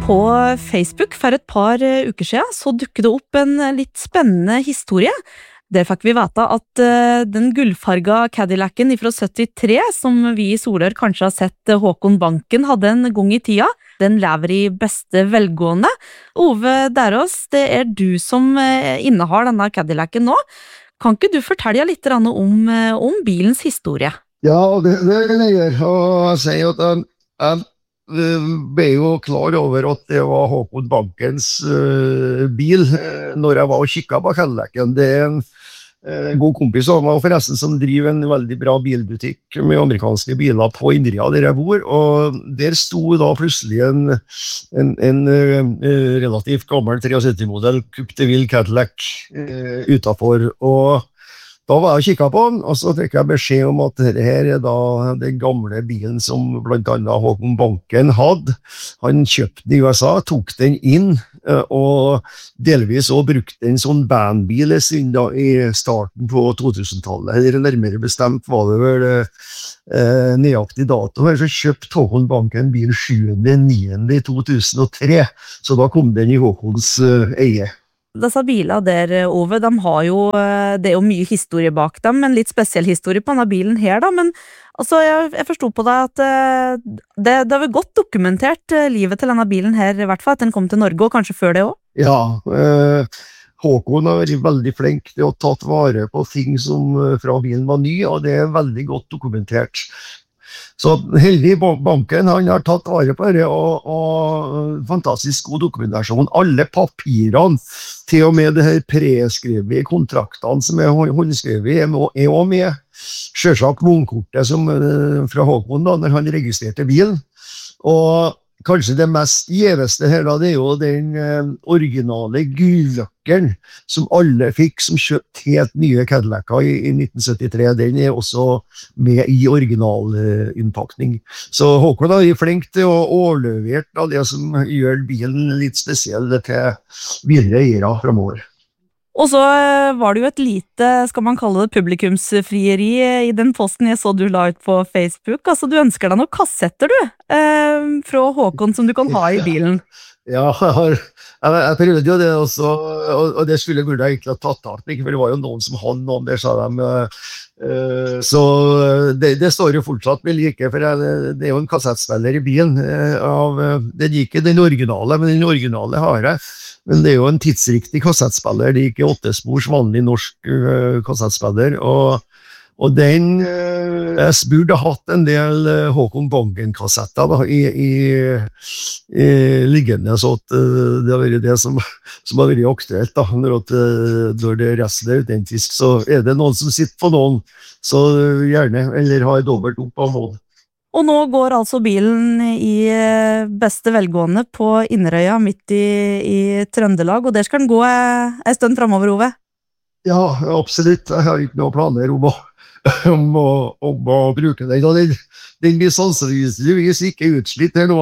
På Facebook for et par uker siden så dukket det opp en litt spennende historie. Der fikk vi vite at den gullfarga Cadillacen fra 73, som vi i Solør kanskje har sett Håkon Banken hadde en gang i tida, den lever i beste velgående. Ove Derås, det du som innehar denne Cadillacen nå. Kan ikke du fortelle litt om bilens historie? Ja, det kan jeg gjøre. Og jeg sier at jeg ble jo klar over at det var Håkon Bankens bil når jeg var og kikket på Cadillacen. Det en god kompis av meg, forresten, som driver en veldig bra bilbutikk med amerikanske biler på Indria der jeg bor, og der sto da plutselig en relativt gammel 73-modell Coupe de Ville Cadillac utenfor, og da var jeg og kikket på den, og så fikk jeg beskjed om at dette her da den gamle bilen som blant annet Håkon Banken hadde. Han kjøpte den i USA, tok den inn, og delvis også brukte en sånn bandbil da, i starten på 2000-tallet. Eller nærmere bestemt var det vel nøyaktig dato. Så kjøpte Håkon Banken bil 7.9.2003, så da kom den i Håkons eie. Disse bilene der, Ove, de har jo, det jo mye historie bak dem, en litt spesiell historie på denne bilen her da, men altså, jeg forstod på deg at det var godt dokumentert livet til denne bilen her, i hvert fall at den kom til Norge, og kanskje før det også? Ja, Håkon har vært veldig flink til å tatt vare på ting som fra bilen var ny, og det veldig godt dokumentert. Så heldig Banken, han har tatt vare på det, og fantastisk god dokumentasjon. Alle papirene, til og med det her preskrevet i kontraktene som håndskrevet, også med. Selvsagt vognkortet som fra Håkon da, når han registrerte bilen. Og kanskje det mest gjeveste her da, det jo den originale gulløkkeren som alle fikk som kjøpt helt nye Cadillacer i 1973. Den også med i originalinnpakning. Så Håkon er flink til å overlevere det som gjør bilen litt spesiell til videre eiere fremover. Og så var det jo et lite, skal man kalle det, publikumsfrieri i den posten jeg så du la ut på Facebook. Altså, du ønsker deg noen kassetter, fra Håkon som du kan ha i bilen. Ja, jeg prøvde jo det også, og det skulle jeg egentlig ha tatt av, for det var jo noen som hadde noen der, sa de. Så det står jo fortsatt vel ikke, for det er jo en kassettspiller i bilen. Den er ikke den originale, men den originale har jeg. Men det er jo en tidsriktig kassettspiller, det er ikke 8-spors vanlig norsk kassettspiller, og den jeg burde hatt en del Håkon Banken-kassetter da, i liggende, så at det har vært det som har vært aktuelt da, når det resten er autentisk, så er det noen som sitter på noen, så gjerne, eller har dobbelt opp av noen. Og nå går altså bilen i beste velgående på Inderøya midt i Trøndelag, og der skal den gå en stund fremover, Ove? Ja, absolutt. Jeg har ikke noen planer om å bruke den. Den blir sannsynligvis ikke utslitt her nå,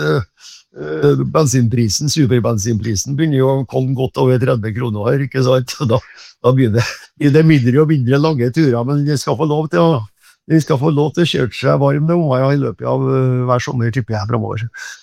at bensinprisen, superbensinprisen, begynner jo å komme godt over 30 kroner her, ikke sant? Da blir det mindre og mindre lange turer, men jeg skal få lov til å kjøre seg varm i løpet av hver sommer, tipper jeg fremover.